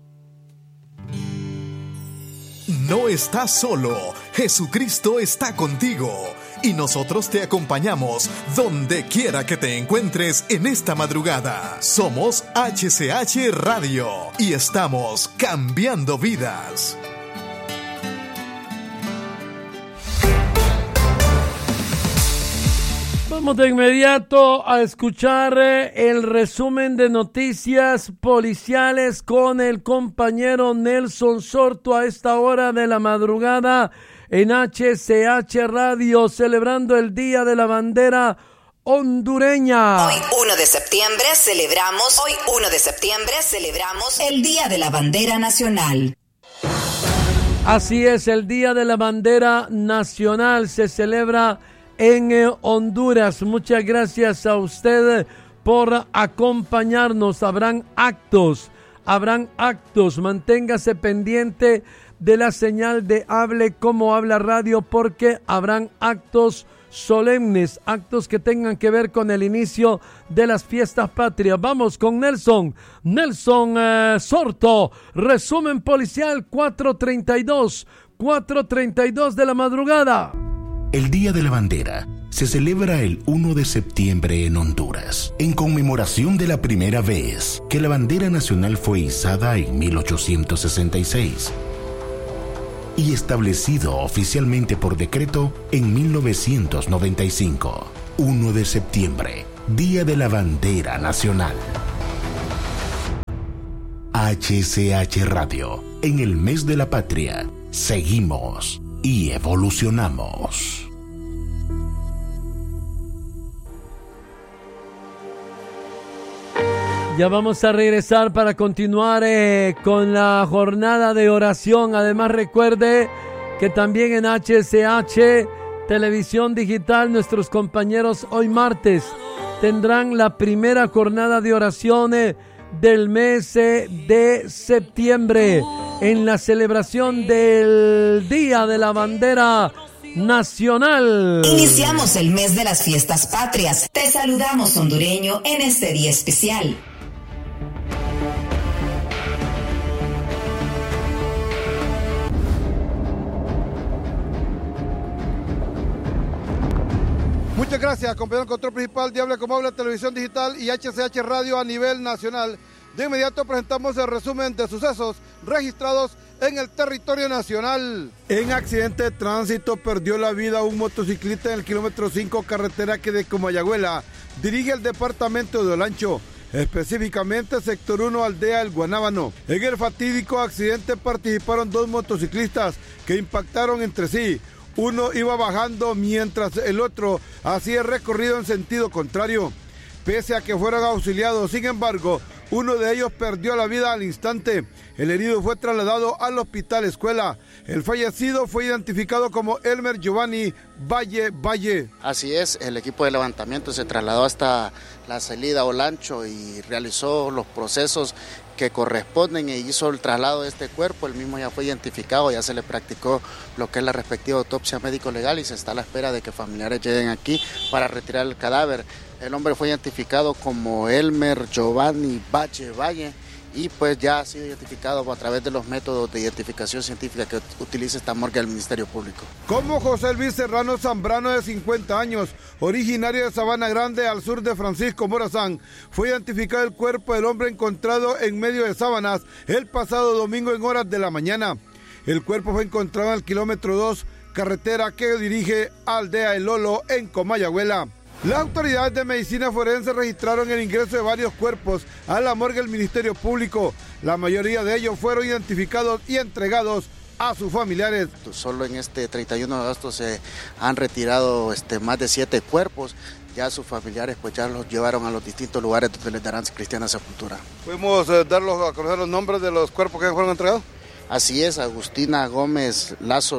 No estás solo. Jesucristo está contigo. Y nosotros te acompañamos donde quiera que te encuentres en esta madrugada. Somos HCH Radio y estamos cambiando vidas. Vamos de inmediato a escuchar el resumen de noticias policiales con el compañero Nelson Sorto a esta hora de la madrugada en HCH Radio, celebrando el Día de la Bandera hondureña. Hoy 1 de septiembre celebramos el Día de la Bandera Nacional. Así es, el Día de la Bandera Nacional se celebra en Honduras. Muchas gracias a usted por acompañarnos. Habrán actos. Manténgase pendiente de la señal de Hable Como Habla Radio, porque habrán actos solemnes, actos que tengan que ver con el inicio de las fiestas patrias. Vamos con Nelson Sorto, resumen policial 4:32 de la madrugada. El Día de la Bandera se celebra el 1 de septiembre en Honduras, en conmemoración de la primera vez que la bandera nacional fue izada en 1866 y establecido oficialmente por decreto en 1995. 1 de septiembre, Día de la Bandera Nacional. HCH Radio, en el mes de la patria, seguimos y evolucionamos. Ya vamos a regresar para continuar con la jornada de oración. Además, recuerde que también en HCH Televisión Digital, nuestros compañeros hoy martes tendrán la primera jornada de oración del mes de septiembre en la celebración del Día de la Bandera Nacional. Iniciamos el mes de las fiestas patrias. Te saludamos, hondureño, en este día especial. Muchas gracias, compañero control principal de Hable Como Habla Televisión Digital y HCH Radio a nivel nacional. De inmediato presentamos el resumen de sucesos registrados en el territorio nacional. En accidente de tránsito perdió la vida un motociclista en el kilómetro 5 carretera que de Comayagüela dirige el departamento de Olancho, específicamente sector 1 aldea El Guanábano. En el fatídico accidente participaron 2 motociclistas que impactaron entre sí. Uno iba bajando mientras el otro hacía el recorrido en sentido contrario. Pese a que fueron auxiliados, sin embargo, uno de ellos perdió la vida al instante. El herido fue trasladado al hospital escuela. El fallecido fue identificado como Elmer Giovanni Valle. Así es, el equipo de levantamiento se trasladó hasta la salida Olancho y realizó los procesos que corresponden e hizo el traslado de este cuerpo. El mismo ya fue identificado, ya se le practicó lo que es la respectiva autopsia médico-legal y se está a la espera de que familiares lleguen aquí para retirar el cadáver. El hombre fue identificado como Elmer Giovanni Valle y pues ya ha sido identificado a través de los métodos de identificación científica que utiliza esta morgue del Ministerio Público. Como José Luis Serrano Zambrano, de 50 años, originario de Sabana Grande, al sur de Francisco Morazán, fue identificado el cuerpo del hombre encontrado en medio de sábanas el pasado domingo en horas de la mañana. El cuerpo fue encontrado en el kilómetro 2, carretera que dirige a Aldea El Lolo, en Comayagüela. Las autoridades de medicina forense registraron el ingreso de varios cuerpos a la morgue del Ministerio Público. La mayoría de ellos fueron identificados y entregados a sus familiares. Solo en este 31 de agosto se han retirado más de 7 cuerpos. Ya sus familiares pues ya los llevaron a los distintos lugares donde les darán cristiana sepultura. ¿Podemos darlos a conocer los nombres de los cuerpos que fueron entregados? Así es, Agustina Gómez Lazo,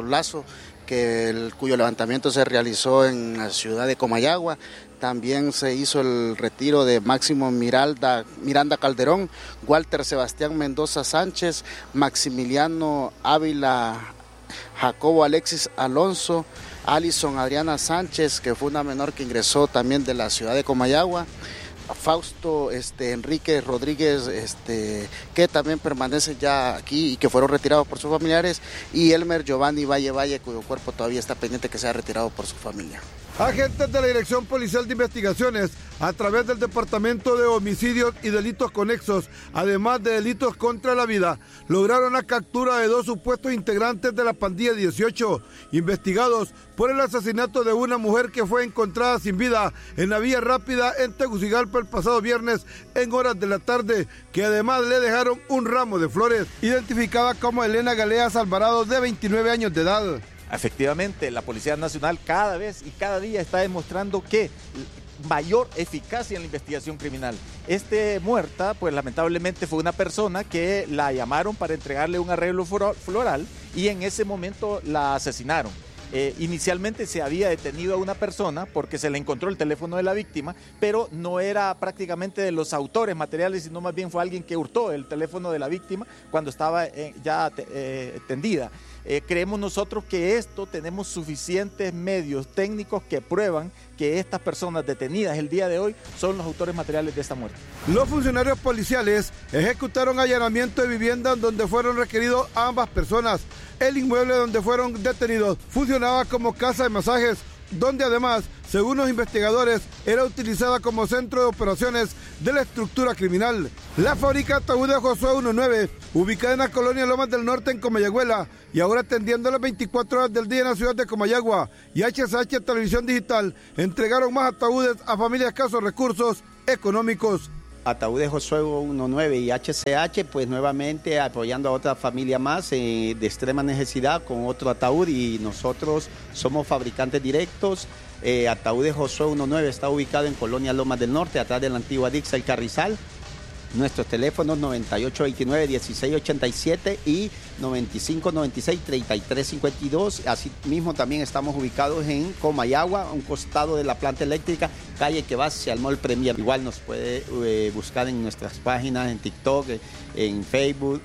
cuyo levantamiento se realizó en la ciudad de Comayagua. También se hizo el retiro de Máximo Miranda Calderón, Walter Sebastián Mendoza Sánchez, Maximiliano Ávila, Jacobo Alexis Alonso, Alison Adriana Sánchez, que fue una menor que ingresó también de la ciudad de Comayagua, Fausto Enrique Rodríguez, que también permanece ya aquí y que fueron retirados por sus familiares, y Elmer Giovanni Valle, cuyo cuerpo todavía está pendiente que sea retirado por su familia. Agentes de la Dirección Policial de Investigaciones, a través del Departamento de Homicidios y Delitos Conexos, además de delitos contra la vida, lograron la captura de 2 supuestos integrantes de la pandilla 18, investigados por el asesinato de una mujer que fue encontrada sin vida en la vía rápida en Tegucigalpa el pasado viernes en horas de la tarde, que además le dejaron un ramo de flores, identificada como Elena Galeas Alvarado, de 29 años de edad. Efectivamente, la Policía Nacional cada vez y cada día está demostrando que mayor eficacia en la investigación criminal. Muerta, pues lamentablemente fue una persona que la llamaron para entregarle un arreglo floral y en ese momento la asesinaron. Inicialmente se había detenido a una persona porque se le encontró el teléfono de la víctima, pero no era prácticamente de los autores materiales, sino más bien fue alguien que hurtó el teléfono de la víctima cuando estaba ya tendida. Creemos nosotros que tenemos suficientes medios técnicos que prueban que estas personas detenidas el día de hoy son los autores materiales de esta muerte. Los funcionarios policiales ejecutaron allanamiento de viviendas donde fueron requeridos ambas personas. El inmueble donde fueron detenidos funcionaba como casa de masajes, donde además, según los investigadores, era utilizada como centro de operaciones de la estructura criminal. La fábrica Ataúdes Josué 19, ubicada en la colonia Lomas del Norte en Comayagüela y ahora atendiendo las 24 horas del día en la ciudad de Comayagua, y HCH Televisión Digital entregaron más ataúdes a familias de escasos recursos económicos. Ataúdes Josué 19 y HCH, pues nuevamente apoyando a otra familia más de extrema necesidad con otro ataúd, y nosotros somos fabricantes directos. Ataúdes Josué 19 está ubicado en Colonia Lomas del Norte, atrás de la antigua Dixa El Carrizal. Nuestros teléfonos 9829-1687 y 9596-3352. Asimismo también estamos ubicados en Comayagua, a un costado de la planta eléctrica, calle que va hacia el Mall Premier. Igual nos puede buscar en nuestras páginas, en TikTok, en Facebook,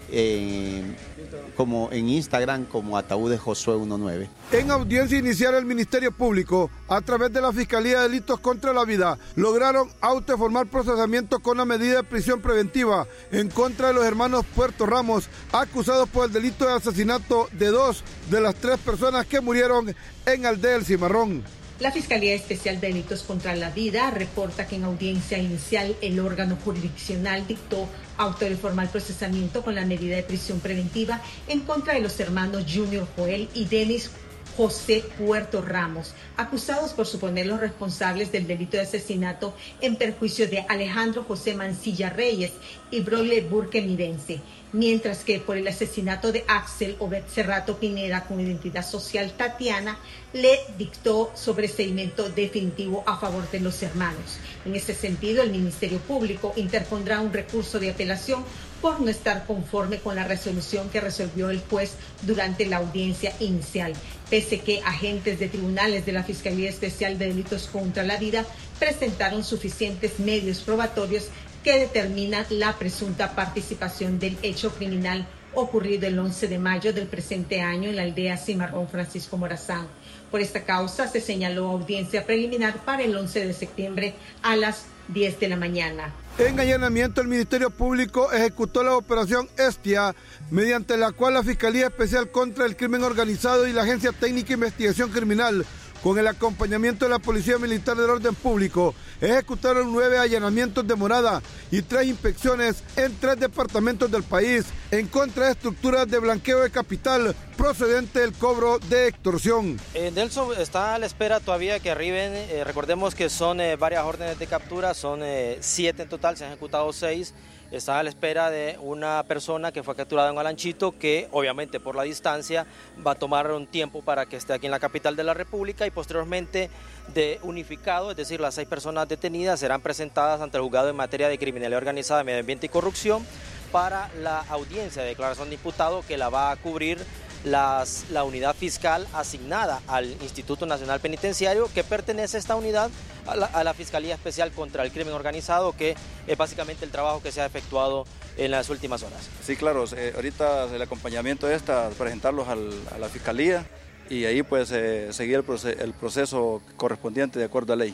como en Instagram, como Ataúdes Josué 19. En audiencia inicial, el Ministerio Público, a través de la Fiscalía de Delitos contra la Vida, lograron auto de formar procesamiento con la medida de prisión preventiva en contra de los hermanos Puerto Ramos, acusados por el delito de asesinato de 2 de las 3 personas que murieron en Aldea El Cimarrón. La Fiscalía Especial de Delitos contra la Vida reporta que en audiencia inicial el órgano jurisdiccional dictó auto de formal procesamiento con la medida de prisión preventiva en contra de los hermanos Junior Joel y Denis José Puerto Ramos, acusados por suponer los responsables del delito de asesinato en perjuicio de Alejandro José Mancilla Reyes y Broyle Burke Mirense, mientras que por el asesinato de Axel Obed Cerrato Pineda con identidad social Tatiana, le dictó sobreseimiento definitivo a favor de los hermanos. En ese sentido, el Ministerio Público interpondrá un recurso de apelación por no estar conforme con la resolución que resolvió el juez durante la audiencia inicial, pese que agentes de tribunales de la Fiscalía Especial de Delitos contra la Vida presentaron suficientes medios probatorios que determinan la presunta participación del hecho criminal ocurrido el 11 de mayo del presente año en la aldea Cimarrón Francisco Morazán. Por esta causa se señaló audiencia preliminar para el 11 de septiembre a las 10 de la mañana. En allanamiento, el Ministerio Público ejecutó la operación Estia, mediante la cual la Fiscalía Especial contra el Crimen Organizado y la Agencia Técnica de Investigación Criminal, con el acompañamiento de la Policía Militar del Orden Público, ejecutaron 9 allanamientos de morada y 3 inspecciones en 3 departamentos del país en contra de estructuras de blanqueo de capital procedente del cobro de extorsión. Nelson está a la espera todavía que arriben, recordemos que son varias órdenes de captura, son 7 en total, se han ejecutado 6. Está a la espera de una persona que fue capturada en Alanchito, que obviamente por la distancia va a tomar un tiempo para que esté aquí en la capital de la República, y posteriormente de unificado, es decir, las 6 personas detenidas serán presentadas ante el juzgado en materia de criminalidad organizada, medio ambiente y corrupción para la audiencia de declaración de imputado, que la va a cubrir la unidad fiscal asignada al Instituto Nacional Penitenciario, que pertenece a esta unidad a la Fiscalía Especial contra el Crimen Organizado, que es básicamente el trabajo que se ha efectuado en las últimas horas. Sí, claro, ahorita el acompañamiento es presentarlos a la Fiscalía y ahí pues seguir el proceso correspondiente de acuerdo a ley.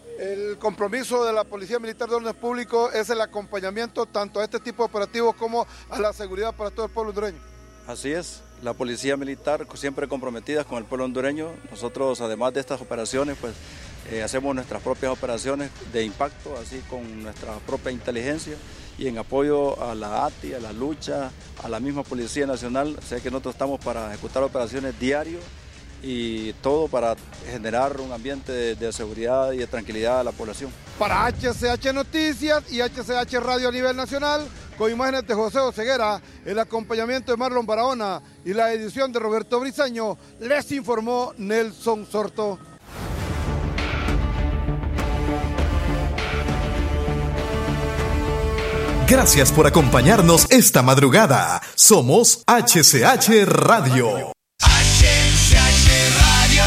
El compromiso de la Policía Militar de Orden Público es el acompañamiento tanto a este tipo de operativos como a la seguridad para todo el pueblo hondureño. Así es, la Policía Militar siempre comprometida con el pueblo hondureño. Nosotros, además de estas operaciones, pues hacemos nuestras propias operaciones de impacto, así con nuestra propia inteligencia, y en apoyo a la ATI, a la lucha, a la misma Policía Nacional. Sé que nosotros estamos para ejecutar operaciones diario y todo para generar un ambiente de seguridad y de tranquilidad a la población. Para HCH Noticias y HCH Radio a nivel nacional, con imágenes de José Oseguera, el acompañamiento de Marlon Barahona y la edición de Roberto Briceño, les informó Nelson Sorto. Gracias por acompañarnos esta madrugada. Somos HCH Radio. HCH Radio.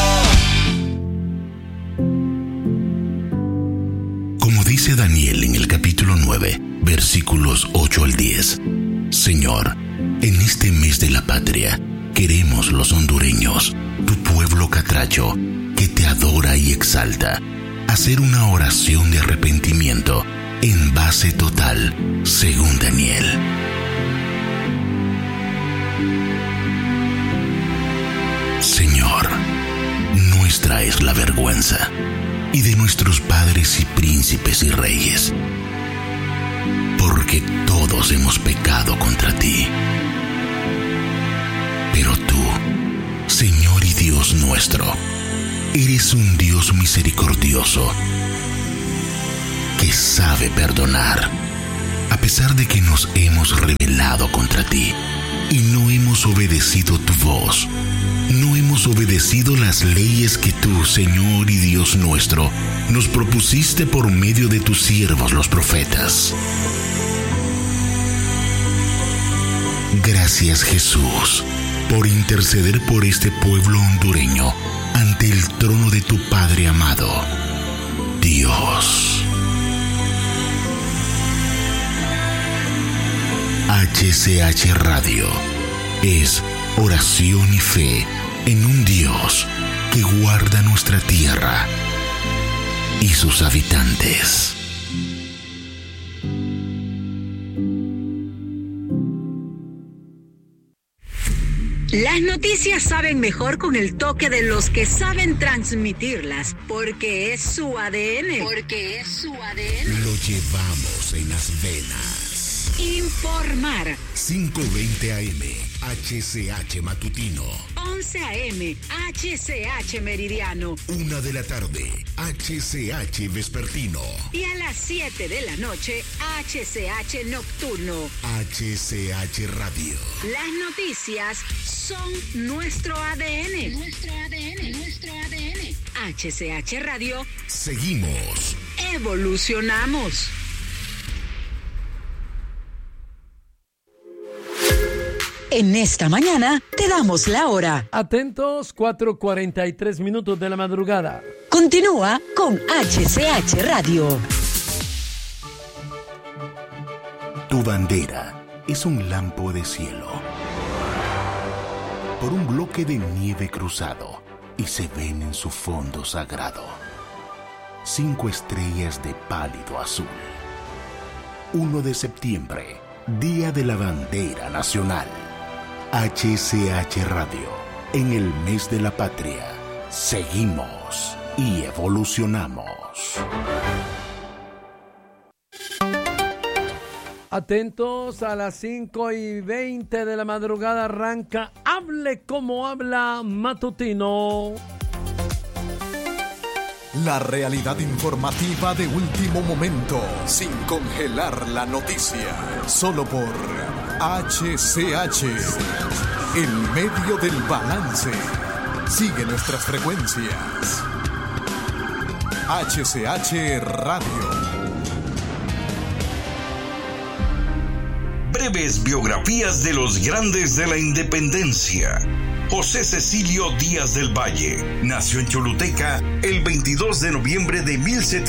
dice Daniel en el capítulo 9, versículos 8 al 10. Señor, en este mes de la patria, queremos los hondureños, tu pueblo catracho, que te adora y exalta, hacer una oración de arrepentimiento en base total, según Daniel. Señor, nuestra es la vergüenza, y de nuestros padres y príncipes y reyes, porque todos hemos pecado contra ti. Pero tú, Señor y Dios nuestro, eres un Dios misericordioso, que sabe perdonar, a pesar de que nos hemos rebelado contra ti y no hemos obedecido tu voz. No hemos obedecido las leyes que tú, Señor y Dios nuestro, nos propusiste por medio de tus siervos los profetas. Gracias, Jesús, por interceder por este pueblo hondureño ante el trono de tu Padre amado, Dios. HCH Radio es oración y fe en un Dios que guarda nuestra tierra y sus habitantes. Las noticias saben mejor con el toque de los que saben transmitirlas, porque es su ADN. Porque es su ADN. Lo llevamos en las venas. Informar. 5:20 AM, HCH Matutino. 11 AM, HCH Meridiano. 1 de la tarde, HCH Vespertino. Y a las 7 de la noche, HCH Nocturno. HCH Radio. Las noticias son nuestro ADN. Nuestro ADN, nuestro ADN. HCH Radio. Seguimos. Evolucionamos. En esta mañana te damos la hora. Atentos, 4:43 minutos de la madrugada. Continúa con HCH Radio. Tu bandera es un lampo de cielo por un bloque de nieve cruzado y se ven en su fondo sagrado 5 estrellas de pálido azul. 1 de septiembre, Día de la Bandera Nacional. HCH Radio, en el mes de la patria, seguimos y evolucionamos. Atentos, a las 5:20 de la madrugada arranca Hable como habla matutino. La realidad informativa de último momento, sin congelar la noticia, solo por HCH, el medio del balance. Sigue nuestras frecuencias. HCH Radio. Breves biografías de los grandes de la independencia. José Cecilio Díaz del Valle nació en Choluteca el 22 de noviembre de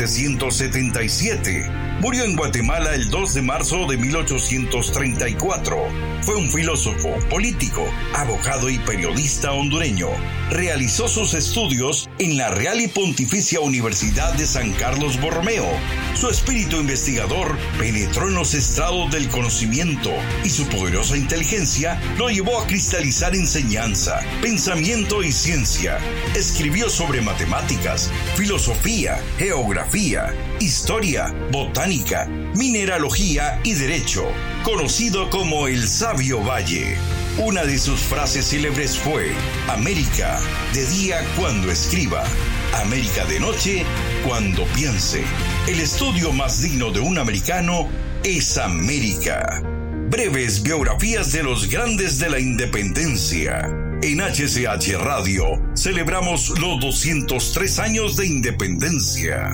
1777. Murió en Guatemala el 2 de marzo de 1834. Fue un filósofo, político, abogado y periodista hondureño. Realizó sus estudios en la Real y Pontificia Universidad de San Carlos Borromeo. Su espíritu investigador penetró en los estrados del conocimiento y su poderosa inteligencia lo llevó a cristalizar enseñanza, pensamiento y ciencia. Escribió sobre matemáticas, filosofía, geografía, historia, botánica, mineralogía y derecho, conocido como el Sabio Valle. Una de sus frases célebres fue: América de día cuando escriba, América de noche cuando piense. El estudio más digno de un americano es América. Breves biografías de los grandes de la independencia. En HCH Radio celebramos los 203 años de independencia.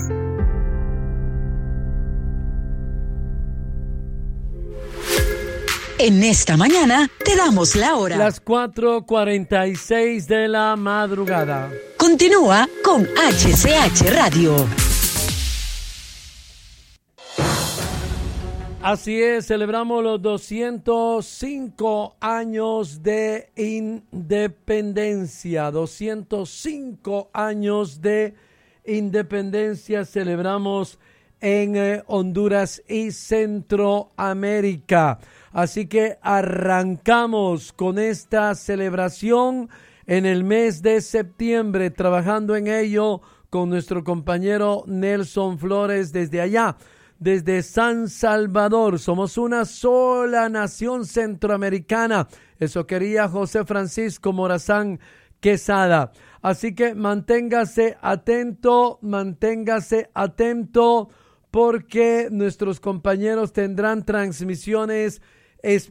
En esta mañana te damos la hora. Las 4:46 de la madrugada. Continúa con HCH Radio. Así es, celebramos los 205 años de independencia. 205 años de independencia celebramos en Honduras y Centroamérica. Así que arrancamos con esta celebración en el mes de septiembre, trabajando en ello con nuestro compañero Nelson Flores desde allá, desde San Salvador. Somos una sola nación centroamericana. Eso quería José Francisco Morazán Quesada. Así que manténgase atento, porque nuestros compañeros tendrán transmisiones especiales